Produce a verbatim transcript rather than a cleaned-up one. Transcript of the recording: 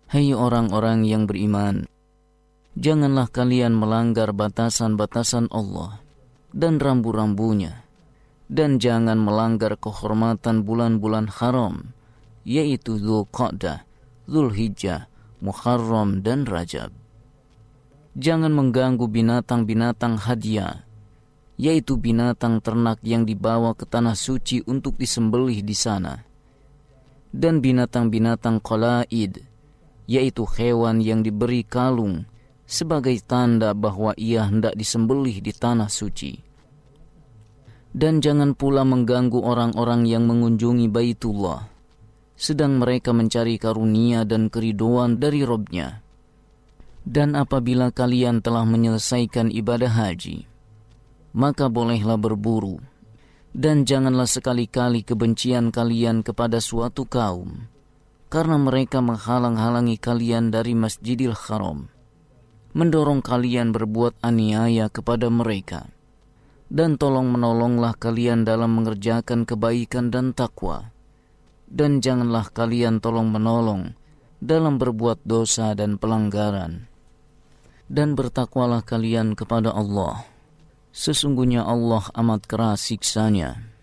Hai orang-orang yang beriman, janganlah kalian melanggar batasan-batasan Allah dan rambu-rambunya, dan jangan melanggar kehormatan bulan-bulan haram, yaitu Dzulqa'dah, Dzulhijjah, Muharram, dan Rajab. Jangan mengganggu binatang-binatang hadiah, yaitu binatang ternak yang dibawa ke tanah suci untuk disembelih di sana, dan binatang-binatang qalaid, yaitu hewan yang diberi kalung sebagai tanda bahwa ia hendak disembelih di tanah suci. Dan jangan pula mengganggu orang-orang yang mengunjungi Baitullah, sedang mereka mencari karunia dan keriduan dari Rabb-Nya. Dan apabila kalian telah menyelesaikan ibadah haji, maka bolehlah berburu, dan janganlah sekali-kali kebencian kalian kepada suatu kaum, karena mereka menghalang-halangi kalian dari Masjidil Haram, mendorong kalian berbuat aniaya kepada mereka. Dan tolong-menolonglah kalian dalam mengerjakan kebaikan dan takwa, dan janganlah kalian tolong-menolong dalam berbuat dosa dan pelanggaran. Dan bertakwalah kalian kepada Allah, sesungguhnya Allah amat keras siksanya.